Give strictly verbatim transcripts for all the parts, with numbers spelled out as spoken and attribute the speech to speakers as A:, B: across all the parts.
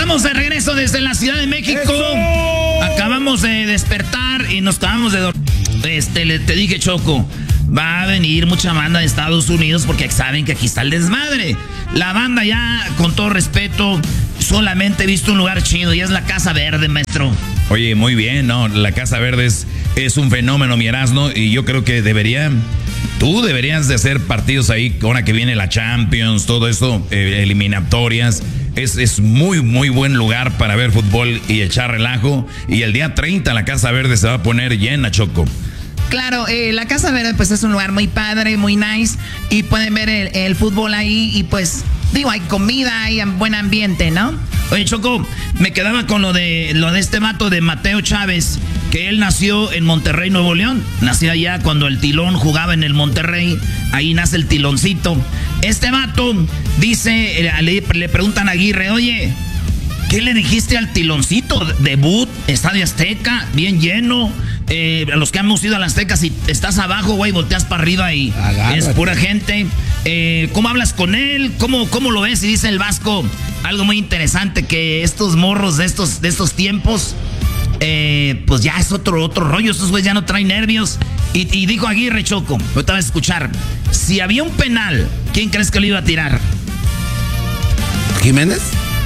A: Estamos de regreso desde la Ciudad de México. ¡Eso! Acabamos de despertar y nos acabamos de dormir. Este, le, te dije, Choco, va a venir mucha banda de Estados Unidos porque saben que aquí está el desmadre. La banda ya, con todo respeto, solamente he visto un lugar chido y es la Casa Verde, maestro.
B: Oye, muy bien, ¿no? La Casa Verde es, es un fenómeno, mi Erasmo, y yo creo que debería... Tú deberías de hacer partidos ahí, ahora que viene la Champions, todo eso, eh, eliminatorias. Es, es muy, muy buen lugar para ver fútbol y echar relajo. Y el día treinta la Casa Verde se va a poner llena, Choco.
A: Claro, eh, la Casa Verde pues es un lugar muy padre, muy nice. Y pueden ver el, el fútbol ahí y pues, digo, hay comida, hay buen ambiente, ¿no? Oye, Choco, me quedaba con lo de, lo de este vato de Mateo Chávez, que él nació en Monterrey, Nuevo León. Nació allá cuando el Tilón jugaba en el Monterrey. Ahí nace el Tiloncito. Este vato dice, le, le preguntan a Aguirre, oye, ¿qué le dijiste al Tiloncito? Debut, Estadio Azteca, bien lleno. Eh, a los que hemos ido a las Azteca, si estás abajo, güey, volteas para arriba y agárrate. Es pura gente. Eh, ¿Cómo hablas con él? ¿Cómo, cómo lo ves? Y dice el Vasco algo muy interesante, que estos morros de estos, de estos tiempos... Eh, pues ya es otro, otro rollo. Estos güeyes ya no traen nervios. Y, y dijo Aguirre, Choco, ahorita vas a escuchar, si había un penal, ¿quién crees que lo iba a tirar?
C: ¿Jiménez?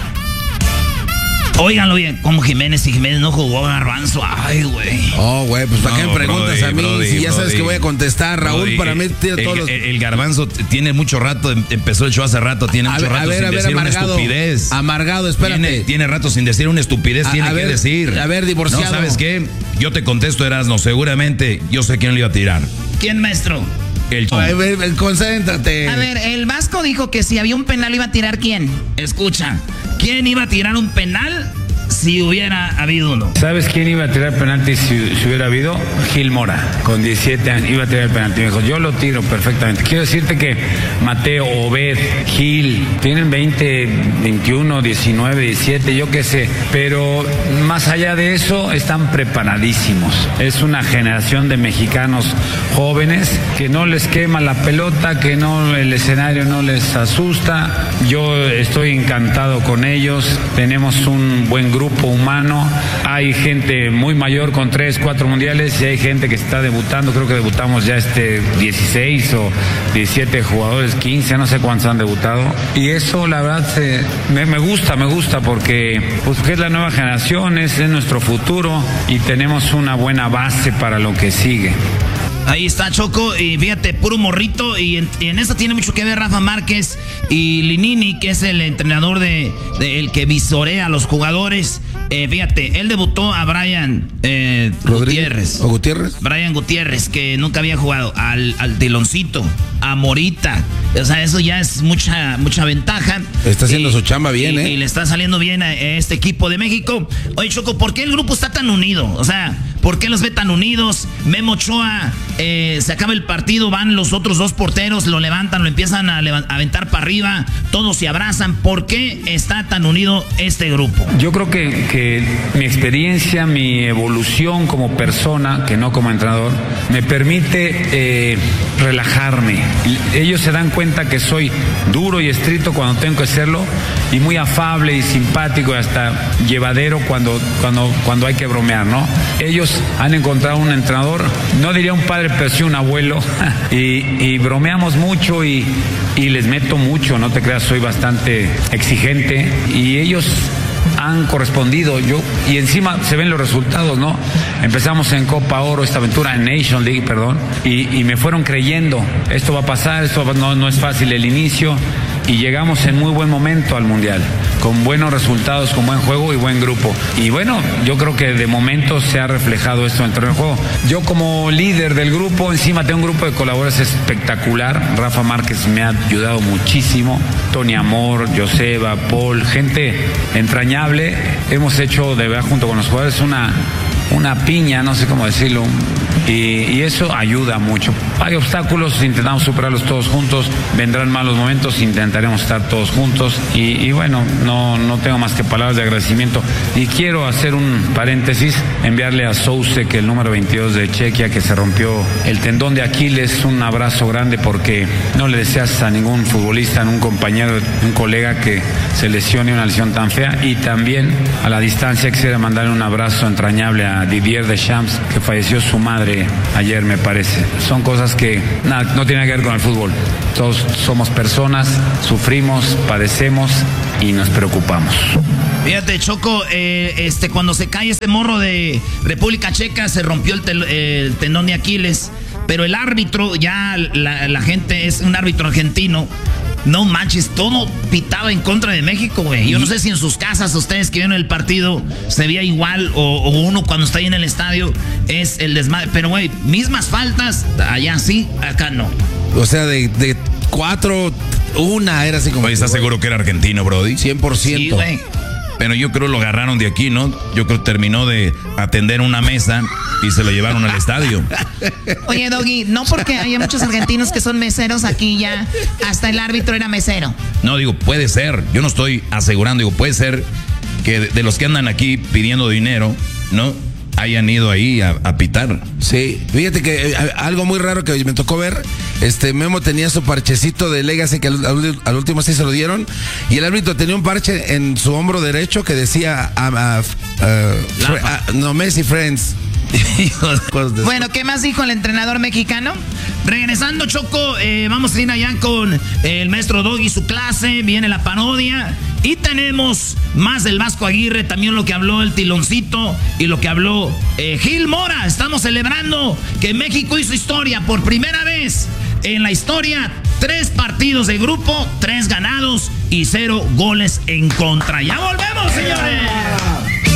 A: Óiganlo bien, como Jiménez, y Jiménez no jugó a Garbanzo. Ay, güey.
C: Oh, güey, pues ¿para no, qué me preguntas brody, a mí? Brody, si ya sabes brody, que voy a contestar, Raúl, brody, para mí tiene todos
B: el,
C: los...
B: el, el Garbanzo tiene mucho rato, empezó el show hace rato, tiene a mucho ver, rato ver, sin ver, decir amargado, una estupidez.
C: Amargado, espérate.
B: Tiene, tiene rato sin decir una estupidez, a, tiene a que ver, decir.
C: A ver, divorciado.
B: No, ¿sabes qué? Yo te contesto, Erasmo, seguramente yo sé quién le iba a tirar.
A: ¿Quién, maestro?
B: El
C: a ver, concéntrate.
A: A ver, el Vasco dijo que si había un penal iba a tirar ¿quién? Escucha, ¿quién iba a tirar un penal si hubiera habido uno?
D: ¿Sabes quién iba a tirar penalti si, si hubiera habido? Gil Mora, con diecisiete años, iba a tirar el penalti. Me dijo, yo lo tiro perfectamente. Quiero decirte que Mateo, Obed, Gil, tienen veinte, veintiuno, diecinueve, diecisiete, yo qué sé. Pero más allá de eso, están preparadísimos. Es una generación de mexicanos jóvenes que no les quema la pelota, que no el escenario no les asusta. Yo estoy encantado con ellos. Tenemos un buen grupo grupo humano, hay gente muy mayor con tres, cuatro mundiales y hay gente que está debutando, creo que debutamos ya este dieciséis o diecisiete jugadores, quince, no sé cuántos han debutado y eso la verdad se, me, me gusta, me gusta porque pues, es la nueva generación, es, es nuestro futuro y tenemos una buena base para lo que sigue.
A: Ahí está, Choco, y fíjate, puro morrito, y en, y en eso tiene mucho que ver Rafa Márquez y Linini, que es el entrenador de, de el que visorea a los jugadores. Eh, fíjate, él debutó a Brian eh, Gutiérrez.
C: ¿O Gutiérrez?
A: Brian Gutiérrez, que nunca había jugado, al, al Tiloncito, a Morita. O sea, eso ya es mucha, mucha ventaja.
C: Está haciendo y, su chamba bien,
A: y,
C: ¿eh?
A: Y le está saliendo bien a este equipo de México. Oye, Choco, ¿por qué el grupo está tan unido? O sea, ¿por qué los ve tan unidos? Memo Ochoa, eh, se acaba el partido, van los otros dos porteros, lo levantan, lo empiezan a, a aventar para arriba, todos se abrazan. ¿Por qué está tan unido este grupo?
D: Yo creo que, que mi experiencia, mi evolución como persona, que no como entrenador, me permite eh, relajarme. Ellos se dan cuenta que soy duro y estricto cuando tengo que serlo y muy afable y simpático y hasta llevadero cuando, cuando, cuando hay que bromear, ¿no? Ellos han encontrado un entrenador, no diría un padre, pero sí un abuelo, y, y bromeamos mucho y, y les meto mucho, no te creas, soy bastante exigente y ellos han correspondido, yo y encima se ven los resultados, ¿no? Empezamos en Copa Oro, esta aventura en Nation League, perdón, y, y me fueron creyendo, esto va a pasar, esto va, no, no es fácil el inicio, y llegamos en muy buen momento al Mundial, con buenos resultados, con buen juego y buen grupo. Y bueno, yo creo que de momento se ha reflejado esto en el terreno de juego. Yo como líder del grupo, encima tengo un grupo de colaboradores espectacular. Rafa Márquez me ha ayudado muchísimo. Tony Amor, Joseba, Paul, gente entrañable. Hemos hecho de verdad junto con los jugadores una una piña, no sé cómo decirlo, y, y eso ayuda mucho. Hay obstáculos, intentamos superarlos todos juntos, vendrán malos momentos, intentaremos estar todos juntos y, y bueno, no, no tengo más que palabras de agradecimiento y quiero hacer un paréntesis, enviarle a Souce, que el número veintidós de Chequia, que se rompió el tendón de Aquiles, un abrazo grande porque no le deseas a ningún futbolista, a un compañero, un colega que se lesione una lesión tan fea, y también a la distancia quisiera mandarle un abrazo entrañable a Didier Deschamps, que falleció su madre ayer, me parece. Son cosas que nada, no tienen que ver con el fútbol. Todos somos personas, sufrimos, padecemos y nos preocupamos.
A: Fíjate, Choco, eh, este, cuando se cae este morro de República Checa, se rompió el, tel, el tendón de Aquiles, pero el árbitro, ya la, la gente es un árbitro argentino. No manches, todo pitaba en contra de México, güey. Yo no sé si en sus casas, ustedes que vieron el partido, se veía igual, o, o uno cuando está ahí en el estadio es el desmadre. Pero, güey, mismas faltas, allá sí, acá no.
C: O sea, de, de cuatro, una era así como...
B: Oye, ¿estás seguro que era argentino, Brody?
C: cien por ciento.
A: Sí, güey.
B: Pero yo creo lo agarraron de aquí, ¿no? Yo creo que terminó de atender una mesa y se lo llevaron al estadio.
A: Oye, Doggy, no porque hay muchos argentinos que son meseros aquí ya, hasta el árbitro era mesero.
B: No, digo, puede ser. Yo no estoy asegurando, digo, puede ser que de, de los que andan aquí pidiendo dinero, ¿no? Hayan ido ahí a, a pitar.
C: Sí, fíjate que eh, algo muy raro que me tocó ver, este Memo tenía su parchecito de Legacy que al, al, al último sí se lo dieron, y el árbitro tenía un parche en su hombro derecho que decía uh, uh, uh, fre, uh, no, Messi Friends.
A: Bueno, ¿qué más dijo el entrenador mexicano? Regresando, Choco, eh, vamos a ir allá con el maestro Doggy y su clase, viene la parodia y tenemos más del Vasco Aguirre, también lo que habló el Tiloncito y lo que habló eh, Gil Mora. Estamos celebrando que México hizo historia por primera vez en la historia, tres partidos de grupo, tres ganados y cero goles en contra. ¡Ya volvemos, señores!